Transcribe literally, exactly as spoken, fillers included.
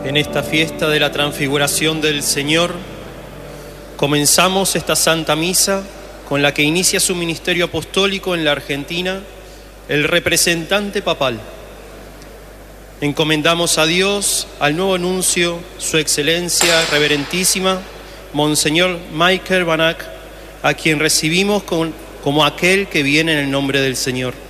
En esta fiesta de la transfiguración del Señor, comenzamos esta Santa Misa con la que inicia su ministerio apostólico en la Argentina el representante papal. Encomendamos a Dios, al nuevo nuncio, su excelencia reverentísima, Monseñor Michael Banac, a quien recibimos con, como aquel que viene en el nombre del Señor.